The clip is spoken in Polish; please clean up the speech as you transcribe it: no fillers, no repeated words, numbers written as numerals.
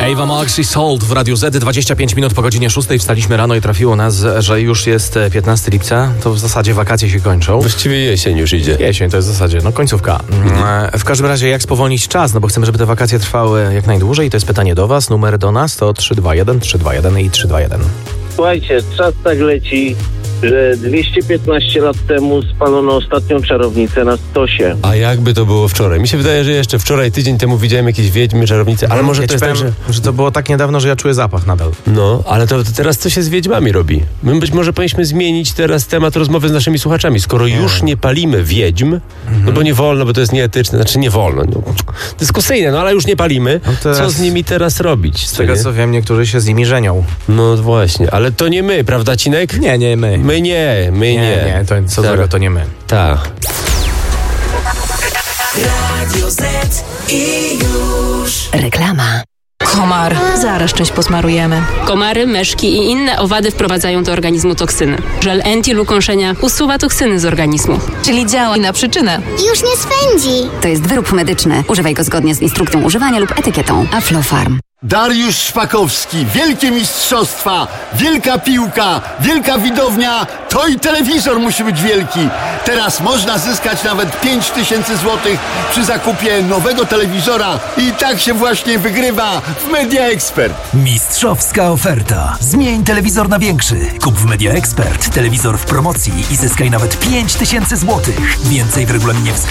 Ava Max i Salt w Radiu Z, 25 minut po godzinie 6. Wstaliśmy rano i trafiło nas, że już jest 15 lipca. To w zasadzie wakacje się kończą. Właściwie jesień już idzie. Jesień to jest w zasadzie, końcówka. W każdym razie jak spowolnić czas, bo chcemy, żeby te wakacje trwały jak najdłużej. I to jest pytanie do was. Numer do nas to 321 321 i 321. Słuchajcie, czas tak leci, że 215 lat temu spalono ostatnią czarownicę na stosie. A jakby to było wczoraj? Mi się wydaje, że jeszcze wczoraj, tydzień temu widziałem jakieś wiedźmy, czarownice, ale może Ja to jest tak, że to było tak niedawno, że ja czuję zapach nadal. No, ale to teraz co się z wiedźmami robi? My być może powinniśmy zmienić teraz temat rozmowy z naszymi słuchaczami. Skoro już nie palimy wiedźm, no bo nie wolno, bo to jest nieetyczne, znaczy nie wolno, dyskusyjne, ale już nie palimy, co z nimi teraz robić? Z tego co wiem, niektórzy się z nimi żenią. No właśnie, ale to nie my, prawda, Cinek? Nie my. My nie. Nie, to co złego, to nie my. Tak. Radio Z i już. Reklama. Komar. Zaraz czymś posmarujemy. Komary, meszki i inne owady wprowadzają do organizmu toksyny. Żel Anti-Lukoszenia usuwa toksyny z organizmu. Czyli działa na przyczynę. Już nie swędzi. To jest wyrób medyczny. Używaj go zgodnie z instrukcją używania lub etykietą. Aflofarm. Dariusz Szpakowski, wielkie mistrzostwa, wielka piłka, wielka widownia, to i telewizor musi być wielki. Teraz można zyskać nawet 5000 złotych przy zakupie nowego telewizora i tak się właśnie wygrywa w Media Expert. Mistrzowska oferta. Zmień telewizor na większy. Kup w Media Expert telewizor w promocji i zyskaj nawet 5000 złotych. Więcej w regulaminie